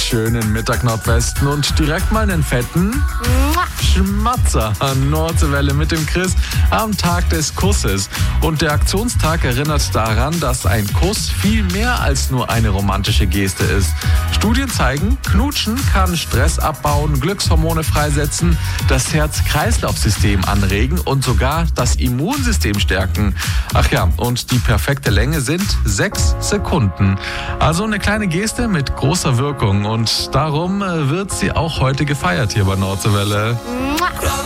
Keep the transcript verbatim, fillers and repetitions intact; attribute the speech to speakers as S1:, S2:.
S1: schönen Mittag Nordwesten und direkt mal einen fetten Schmatzer an Nordwelle mit dem Chris am Tag des Kusses. Und der Aktionstag erinnert daran, dass ein Kuss viel mehr als nur eine romantische Geste ist. Studien zeigen, Knutschen kann Stress abbauen, Glückshormone freisetzen, das Herz-Kreislauf-System anregen und sogar das Immunsystem stärken. Ach ja, und die perfekte Länge sind sechs Sekunden. Also eine kleine Geste mit großer Wirkung und darum wird sie auch heute gefeiert hier bei Nordwelle.